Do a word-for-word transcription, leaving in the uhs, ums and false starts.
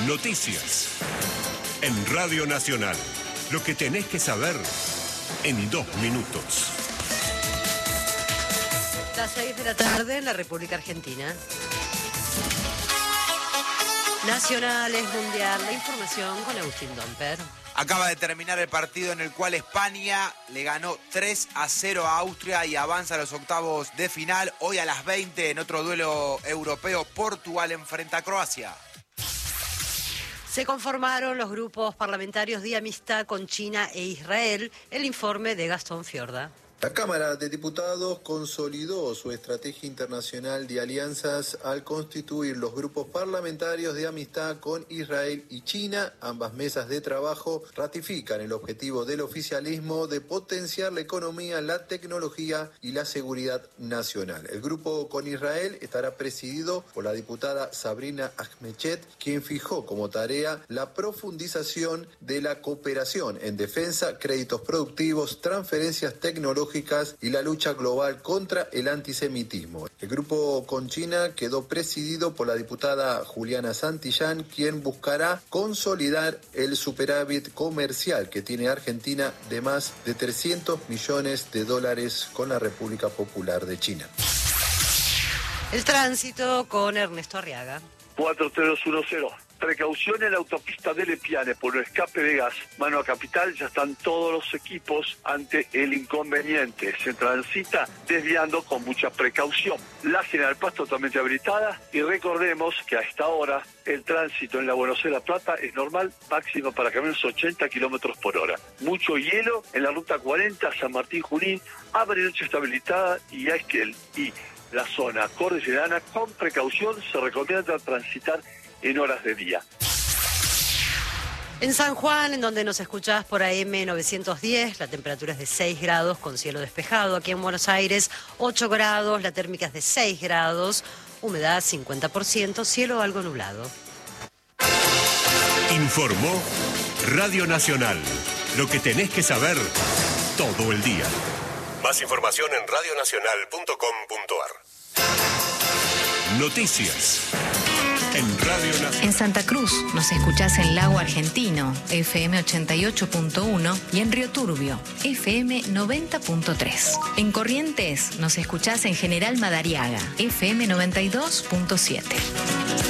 Noticias. En Radio Nacional. Lo que tenés que saber en dos minutos. Las seis de la tarde en la República Argentina. Nacionales, Mundial, la información con Agustín Domper. Acaba de terminar el partido en el cual España le ganó tres a cero a Austria y avanza a los octavos de final. Hoy a las veinte en otro duelo europeo, Portugal enfrenta a Croacia. Se conformaron los grupos parlamentarios de amistad con China e Israel. El informe de Gastón Fiorda. La Cámara de Diputados consolidó su estrategia internacional de alianzas al constituir los grupos parlamentarios de amistad con Israel y China. Ambas mesas de trabajo ratifican el objetivo del oficialismo de potenciar la economía, la tecnología y la seguridad nacional. El grupo con Israel estará presidido por la diputada Sabrina Ahmedchet, quien fijó como tarea la profundización de la cooperación en defensa, créditos productivos, transferencias tecnológicas y la lucha global contra el antisemitismo. El grupo con China quedó presidido por la diputada Juliana Santillán, quien buscará consolidar el superávit comercial que tiene Argentina de más de trescientos millones de dólares con la República Popular de China. El tránsito con Ernesto Arriaga. cuatro tres uno cero. Precaución en la autopista de Lepiane por el escape de gas. Mano a Capital, ya están todos los equipos ante el inconveniente. Se transita desviando con mucha precaución. La General Paz totalmente habilitada y recordemos que a esta hora el tránsito en la Buenos Aires-La Plata es normal, máximo para camiones ochenta kilómetros por hora. Mucho hielo en la ruta cuarenta, San Martín-Junín, Bariloche está habilitada y Esquel y la zona cordillerana con precaución se recomienda transitar en horas de día. En San Juan, en donde nos escuchás por A M novecientos diez, la temperatura es de seis grados con cielo despejado. Aquí en Buenos Aires, ocho grados, la térmica es de seis grados, humedad cincuenta por ciento, cielo algo nublado. Informó Radio Nacional. Lo que tenés que saber todo el día. Más información en radio nacional punto com punto ar. Noticias. En Radio Nacional. En Santa Cruz nos escuchás en Lago Argentino, F M ochenta y ocho punto uno, y en Río Turbio, F M noventa punto tres. En Corrientes nos escuchás en General Madariaga, F M noventa y dos punto siete.